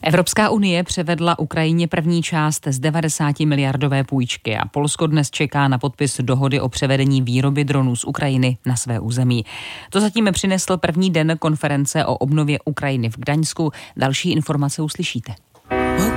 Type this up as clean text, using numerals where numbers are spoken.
Evropská unie převedla Ukrajině první část z 90 miliardové půjčky a Polsko dnes čeká na podpis dohody o převedení výroby dronů z Ukrajiny na své území. To zatím přinesl první den konference o obnově Ukrajiny v Gdaňsku. Další informace uslyšíte.